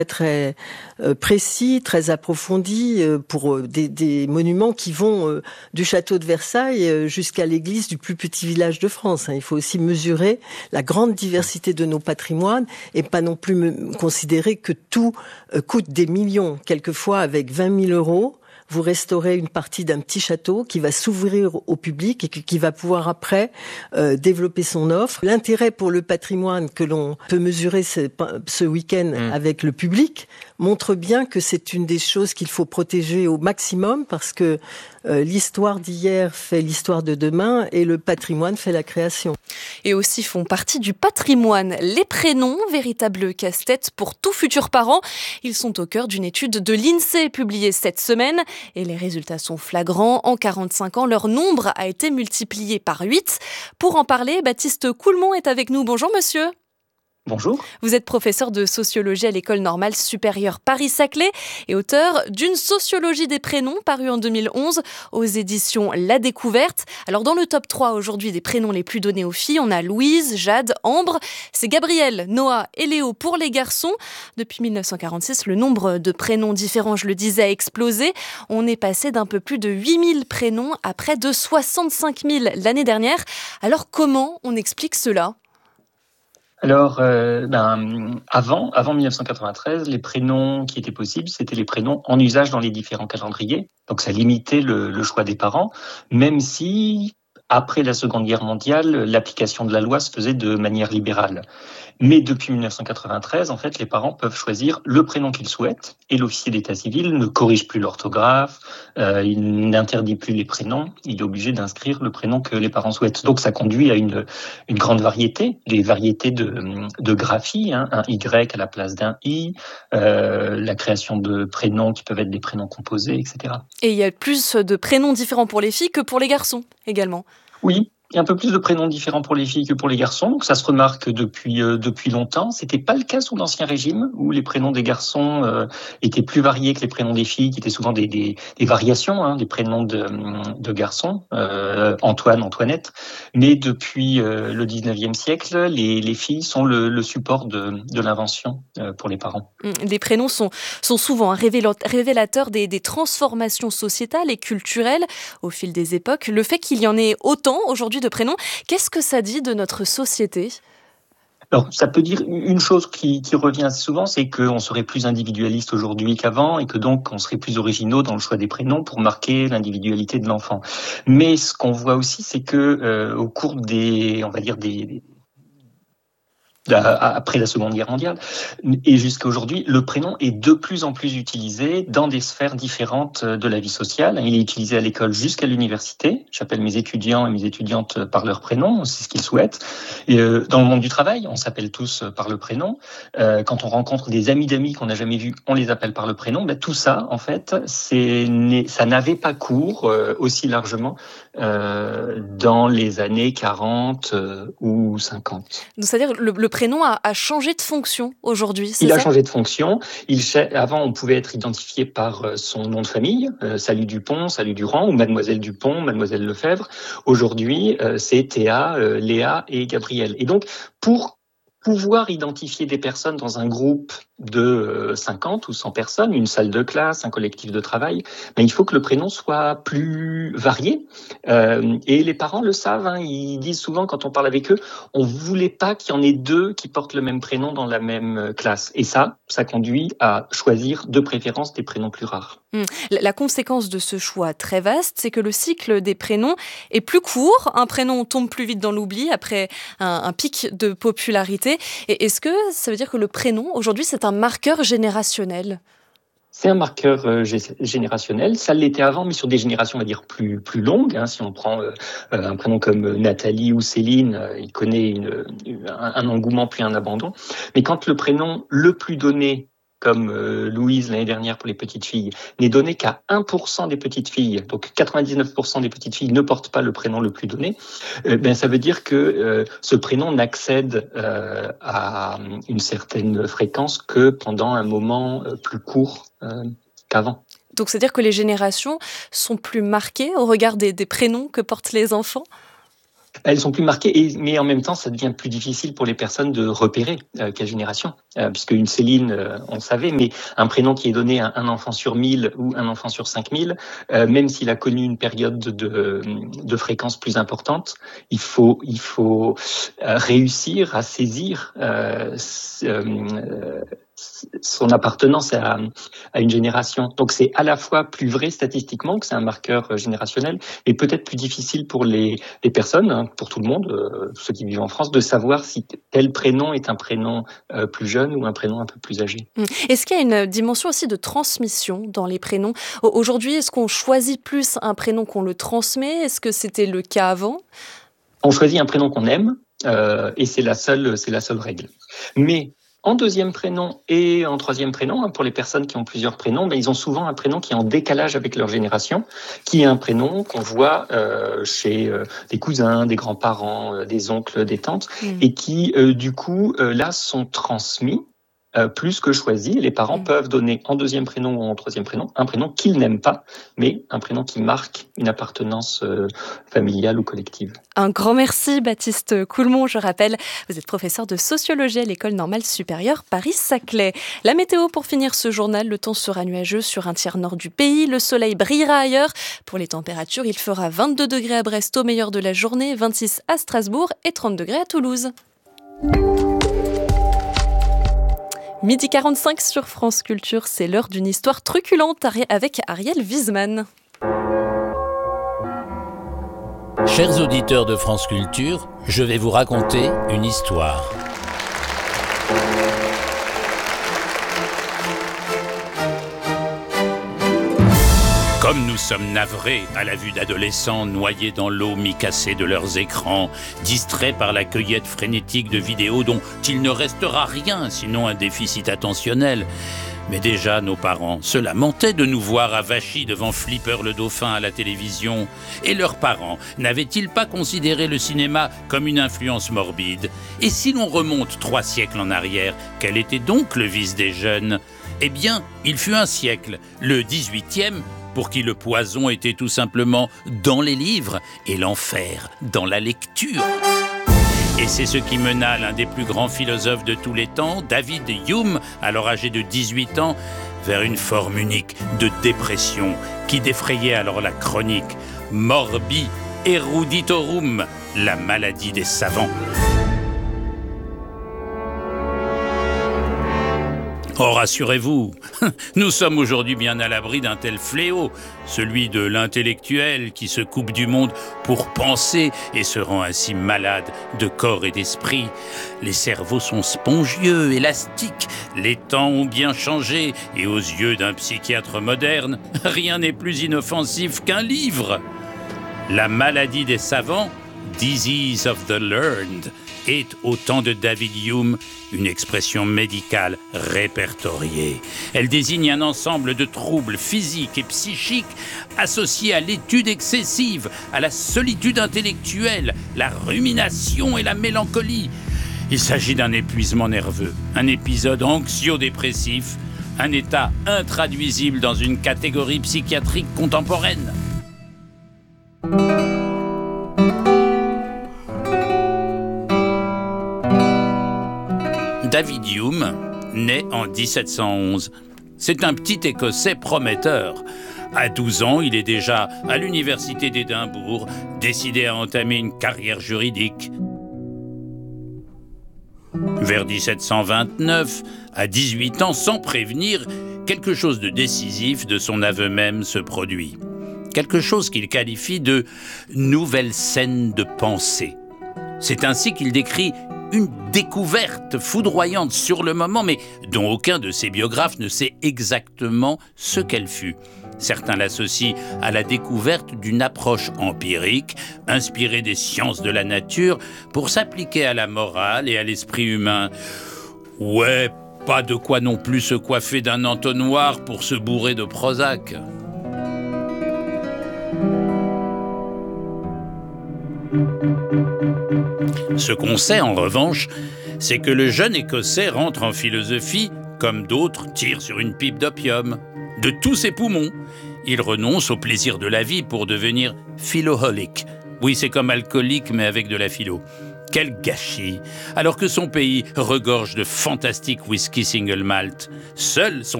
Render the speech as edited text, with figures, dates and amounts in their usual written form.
très précis, très approfondi pour des monuments qui vont du château de Versailles jusqu'à l'église du plus petit village de France. Il faut aussi mesurer la grande diversité de nos patrimoines et pas non plus considérer que tout coûte des millions. Quelquefois, avec 20 000 euros, vous restaurez une partie d'un petit château qui va s'ouvrir au public et qui va pouvoir après développer son offre. L'intérêt pour le patrimoine que l'on peut mesurer ce week-end avec le public montre bien que c'est une des choses qu'il faut protéger au maximum parce que l'histoire d'hier fait l'histoire de demain et le patrimoine fait la création. Et aussi font partie du patrimoine les prénoms, véritable casse-tête pour tout futur parent. Ils sont au cœur d'une étude de l'INSEE publiée cette semaine et les résultats sont flagrants. En 45 ans, leur nombre a été multiplié par 8. Pour en parler, Baptiste Coulmont est avec nous. Bonjour monsieur. Bonjour. Vous êtes professeur de sociologie à l'École normale supérieure Paris-Saclay et auteur d'une sociologie des prénoms parue en 2011 aux éditions La Découverte. Alors dans le top 3 aujourd'hui des prénoms les plus donnés aux filles, on a Louise, Jade, Ambre. C'est Gabriel, Noah et Léo pour les garçons. Depuis 1946, le nombre de prénoms différents, je le disais, a explosé. On est passé d'un peu plus de 8000 prénoms à près de 65 000 l'année dernière. Alors comment on explique cela ? Alors, avant 1993, les prénoms qui étaient possibles, c'était les prénoms en usage dans les différents calendriers. Donc, ça limitait le choix des parents, même si, après la Seconde Guerre mondiale, l'application de la loi se faisait de manière libérale. Mais depuis 1993, en fait, les parents peuvent choisir le prénom qu'ils souhaitent et l'officier d'état civil ne corrige plus l'orthographe, il n'interdit plus les prénoms, il est obligé d'inscrire le prénom que les parents souhaitent. Donc ça conduit à une grande variété, les variétés de graphie, un Y à la place d'un I, la création de prénoms qui peuvent être des prénoms composés, etc. Et il y a plus de prénoms différents pour les filles que pour les garçons également. Oui. Il y a un peu plus de prénoms différents pour les filles que pour les garçons. Donc ça se remarque depuis longtemps. C'était pas le cas sous l'Ancien Régime, où les prénoms des garçons étaient plus variés que les prénoms des filles, qui étaient souvent des variations, des prénoms de garçons, Antoine, Antoinette. Mais depuis le 19e siècle, les filles sont le support de l'invention pour les parents. Les prénoms sont souvent révélateurs des transformations sociétales et culturelles au fil des époques. Le fait qu'il y en ait autant aujourd'hui de prénoms, qu'est-ce que ça dit de notre société ? Alors, ça peut dire une chose qui revient assez souvent, c'est qu'on serait plus individualiste aujourd'hui qu'avant et que donc on serait plus originaux dans le choix des prénoms pour marquer l'individualité de l'enfant. Mais ce qu'on voit aussi, c'est que au cours après la Seconde Guerre mondiale et jusqu'à aujourd'hui, le prénom est de plus en plus utilisé dans des sphères différentes de la vie sociale. Il est utilisé à l'école jusqu'à l'université. J'appelle mes étudiants et mes étudiantes par leur prénom, c'est ce qu'ils souhaitent. Et dans le monde du travail, on s'appelle tous par le prénom. Quand on rencontre des amis d'amis qu'on n'a jamais vus, on les appelle par le prénom. Tout ça, en fait, ça n'avait pas cours aussi largement dans les années 40 ou 50. Donc, c'est-à-dire que le prénom a changé de fonction aujourd'hui, c'est ça ? Il a changé de fonction. Avant, on pouvait être identifié par son nom de famille, Salut Dupont, Salut Durand, ou Mademoiselle Dupont, Mademoiselle Lefebvre. Aujourd'hui, c'est Théa, Léa et Gabriel. Et donc, pour pouvoir identifier des personnes dans un groupe de 50 ou 100 personnes, une salle de classe, un collectif de travail, il faut que le prénom soit plus varié. Et les parents le savent, ils disent souvent quand on parle avec eux, on voulait pas qu'il y en ait deux qui portent le même prénom dans la même classe. Et ça conduit à choisir de préférence des prénoms plus rares. La conséquence de ce choix très vaste, c'est que le cycle des prénoms est plus court. Un prénom tombe plus vite dans l'oubli après un pic de popularité. Et est-ce que ça veut dire que le prénom, aujourd'hui, c'est un marqueur générationnel ? C'est un marqueur générationnel. Ça l'était avant, mais sur des générations, on va dire, plus longues. Si on prend un prénom comme Nathalie ou Céline, il connaît un engouement puis un abandon. Mais quand le prénom le plus donné, comme Louise l'année dernière pour les petites filles, n'est donné qu'à 1% des petites filles, donc 99% des petites filles ne portent pas le prénom le plus donné, ça veut dire que ce prénom n'accède à une certaine fréquence que pendant un moment plus court qu'avant. Donc c'est-à-dire que les générations sont plus marquées au regard des prénoms que portent les enfants ? Elles sont plus marquées, mais en même temps, ça devient plus difficile pour les personnes de repérer quelle génération. Puisque une Céline, on le savait, mais un prénom qui est donné à un enfant sur 1000 ou un enfant sur 5000, même s'il a connu une période de fréquence plus importante, il faut réussir à saisir son appartenance à une génération. Donc c'est à la fois plus vrai statistiquement, que c'est un marqueur générationnel, et peut-être plus difficile pour les personnes, pour tout le monde, ceux qui vivent en France, de savoir si tel prénom est un prénom plus jeune ou un prénom un peu plus âgé. Est-ce qu'il y a une dimension aussi de transmission dans les prénoms ? Aujourd'hui, est-ce qu'on choisit plus un prénom qu'on le transmet ? Est-ce que c'était le cas avant ? On choisit un prénom qu'on aime, et c'est la seule règle. Mais en deuxième prénom et en troisième prénom, pour les personnes qui ont plusieurs prénoms, ils ont souvent un prénom qui est en décalage avec leur génération, qui est un prénom qu'on voit chez des cousins, des grands-parents, des oncles, des tantes, et qui, du coup, là, sont transmis plus que choisis. Les parents peuvent donner en deuxième prénom ou en troisième prénom un prénom qu'ils n'aiment pas, mais un prénom qui marque une appartenance familiale ou collective. Un grand merci Baptiste Coulmont. Je rappelle, vous êtes professeur de sociologie à l'École normale supérieure Paris-Saclay. La météo pour finir ce journal, le temps sera nuageux sur un tiers nord du pays. Le soleil brillera ailleurs. Pour les températures, il fera 22 degrés à Brest au meilleur de la journée, 26 à Strasbourg et 30 degrés à Toulouse. 12h45 sur France Culture, c'est l'heure d'une histoire truculente avec Ariel Wiesman. Chers auditeurs de France Culture, je vais vous raconter une histoire. Comme nous sommes navrés à la vue d'adolescents noyés dans l'eau mi-cassée de leurs écrans, distraits par la cueillette frénétique de vidéos dont il ne restera rien sinon un déficit attentionnel. Mais déjà, nos parents se lamentaient de nous voir avachis devant Flipper le dauphin à la télévision. Et leurs parents n'avaient-ils pas considéré le cinéma comme une influence morbide ? Et si l'on remonte 3 siècles en arrière, quel était donc le vice des jeunes ? Eh bien, il fut un siècle, le 18e, pour qui le poison était tout simplement dans les livres et l'enfer dans la lecture. Et c'est ce qui mena l'un des plus grands philosophes de tous les temps, David Hume, alors âgé de 18 ans, vers une forme unique de dépression qui défrayait alors la chronique Morbi eruditorum, la maladie des savants. Oh, rassurez-vous, nous sommes aujourd'hui bien à l'abri d'un tel fléau, celui de l'intellectuel qui se coupe du monde pour penser et se rend ainsi malade de corps et d'esprit. Les cerveaux sont spongieux, élastiques, les temps ont bien changé et aux yeux d'un psychiatre moderne, rien n'est plus inoffensif qu'un livre. La maladie des savants, Disease of the Learned, est, au temps de David Hume, une expression médicale répertoriée. Elle désigne un ensemble de troubles physiques et psychiques associés à l'étude excessive, à la solitude intellectuelle, la rumination et la mélancolie. Il s'agit d'un épuisement nerveux, un épisode anxio-dépressif, un état intraduisible dans une catégorie psychiatrique contemporaine. David Hume naît en 1711. C'est un petit Écossais prometteur. À 12 ans, il est déjà à l'université d'Édimbourg, décidé à entamer une carrière juridique. Vers 1729, à 18 ans, sans prévenir, quelque chose de décisif de son aveu même se produit. Quelque chose qu'il qualifie de « nouvelle scène de pensée ». C'est ainsi qu'il décrit une découverte foudroyante sur le moment, mais dont aucun de ses biographes ne sait exactement ce qu'elle fut. Certains l'associent à la découverte d'une approche empirique, inspirée des sciences de la nature, pour s'appliquer à la morale et à l'esprit humain. Ouais, pas de quoi non plus se coiffer d'un entonnoir pour se bourrer de Prozac. Ce qu'on sait, en revanche, c'est que le jeune Écossais rentre en philosophie comme d'autres tirent sur une pipe d'opium. De tous ses poumons, il renonce au plaisir de la vie pour devenir philoholique, Oui, c'est comme alcoolique, mais avec de la philo. Quel gâchis! Alors que son pays regorge de fantastiques whisky single malt, seul son